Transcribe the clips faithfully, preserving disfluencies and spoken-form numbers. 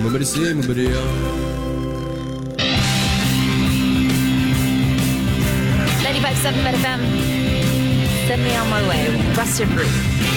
ninety-five point seven Met F M. Send me on my way. Rusted Roof.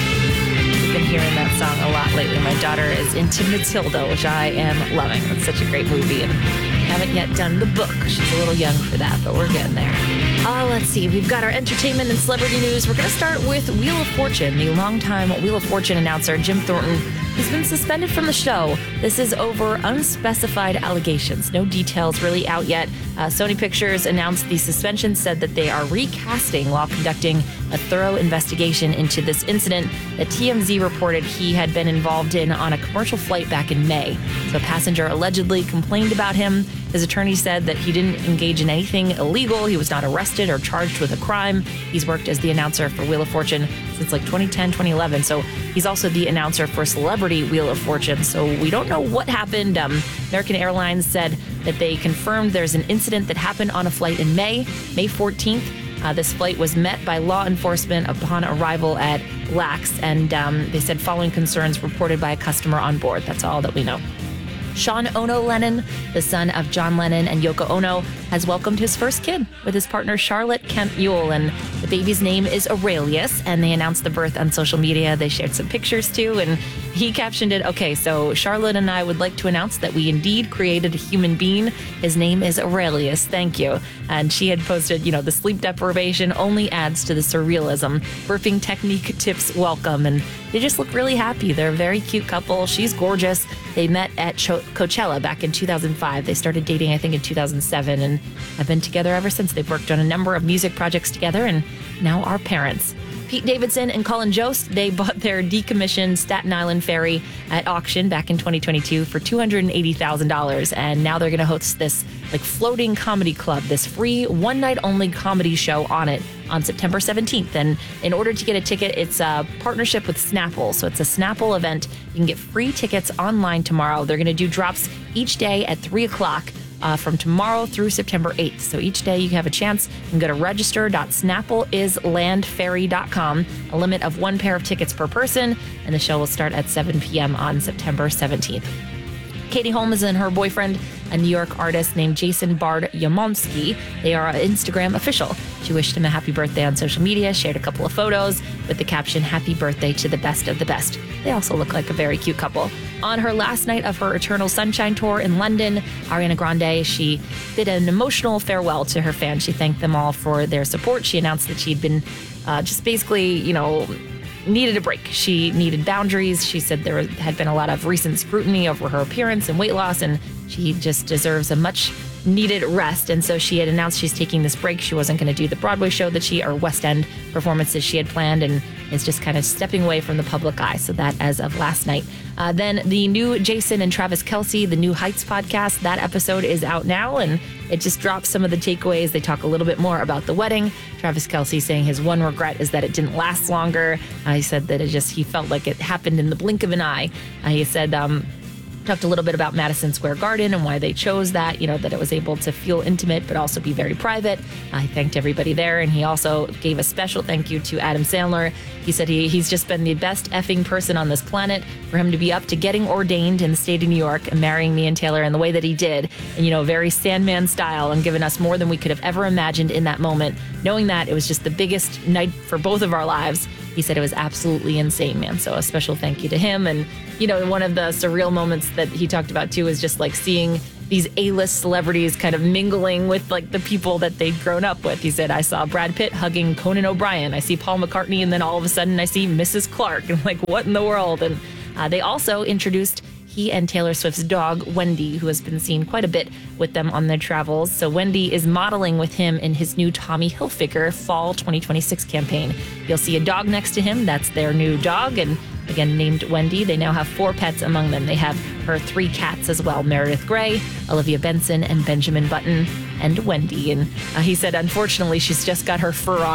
We've been hearing that song a lot lately. My daughter is into Matilda, which I am loving. It's such a great movie, and haven't yet done the book. She's a little young for that, but we're getting there. Uh, let's see. We've got our entertainment and celebrity news. We're going to start with Wheel of Fortune. The longtime Wheel of Fortune announcer, Jim Thornton, has been suspended from the show. This is over unspecified allegations. No details really out yet. Uh, Sony Pictures announced the suspension, said that they are recasting while conducting a thorough investigation into this incident that T M Z reported he had been involved in on a commercial flight back in May. So a passenger allegedly complained about him. His attorney said that he didn't engage in anything illegal. He was not arrested or charged with a crime. He's worked as the announcer for Wheel of Fortune since like twenty ten, twenty eleven. So he's also the announcer for Celebrity Wheel of Fortune. So we don't know what happened. Um, American Airlines said that they confirmed there's an incident that happened on a flight in May, May fourteenth. Uh, this flight was met by law enforcement upon arrival at L A X, and um, they said following concerns reported by a customer on board. That's all that we know. Sean Ono Lennon, the son of John Lennon and Yoko Ono, has welcomed his first kid with his partner Charlotte Kemp Yule, and the baby's name is Aurelius, and they announced the birth on social media. They shared some pictures too, and he captioned it, "Okay, so Charlotte and I would like to announce that we indeed created a human being. His name is Aurelius. Thank you." And she had posted, you know, the sleep deprivation only adds to the surrealism. Birthing technique tips welcome, and they just look really happy. They're a very cute couple. She's gorgeous. They met at Cho- Coachella back in two thousand five. They started dating, I think, in two thousand seven, and have been together ever since. They've worked on a number of music projects together and now are parents. Pete Davidson and Colin Jost, they bought their decommissioned Staten Island ferry at auction back in twenty twenty-two for two hundred eighty thousand dollars, and now they're going to host this like floating comedy club, this free one-night-only comedy show on it on September seventeenth. And in order to get a ticket, it's a partnership with Snapple. So it's a Snapple event. You can get free tickets online tomorrow. They're going to do drops each day at three o'clock. Uh, from tomorrow through September eighth. So each day you have a chance. You can go to register dot snapple is land ferry dot com, a limit of one pair of tickets per person, and the show will start at seven p.m. on September seventeenth. Katie Holmes and her boyfriend, a New York artist named Jason Bard Yamonski, they are Instagram official. She wished him a happy birthday on social media, shared a couple of photos with the caption, "Happy birthday to the best of the best." They also look like a very cute couple. On her last night of her Eternal Sunshine tour in London, Ariana Grande, she did an emotional farewell to her fans. She thanked them all for their support. She announced that she'd been uh, just basically, you know, needed a break. She needed boundaries. She said there had been a lot of recent scrutiny over her appearance and weight loss, and she just deserves a much needed rest. And so she had announced she's taking this break. She wasn't going to do the Broadway show that she, or West End performances she had planned, and is just kind of stepping away from the public eye. So that as of last night. Uh, then the new Jason and Travis Kelce, the New Heights podcast, that episode is out now, and it just drops some of the takeaways. They talk a little bit more about the wedding. Travis Kelce saying his one regret is that it didn't last longer. Uh, he said that it just, he felt like it happened in the blink of an eye. Uh, he said, um, talked a little bit about Madison Square Garden and why they chose that, you know, that it was able to feel intimate but also be very private. Uh, he thanked everybody there, and he also gave a special thank you to Adam Sandler. He said he, he's just been the best effing person on this planet. For him to be up to getting ordained in the state of New York and marrying me and Taylor in the way that he did, and, you know, very Sandman style, and giving us more than we could have ever imagined in that moment. Knowing that it was just the biggest night for both of our lives, he said it was absolutely insane, man. So a special thank you to him. And, you know, one of the surreal moments that he talked about too is just like seeing these A-list celebrities kind of mingling with like the people that they'd grown up with. He said, I saw Brad Pitt hugging Conan O'Brien. I see Paul McCartney, and then all of a sudden I see Missus Clark. And like, what in the world? And uh, they also introduced he and Taylor Swift's dog, Wendy, who has been seen quite a bit with them on their travels. So Wendy is modeling with him in his new Tommy Hilfiger Fall twenty twenty-six campaign. You'll see a dog next to him. That's their new dog, and again, named Wendy. They now have four pets among them. They have her three cats as well, Meredith Grey, Olivia Benson, and Benjamin Button, and Wendy. And uh, he said, unfortunately, she's just got her fur on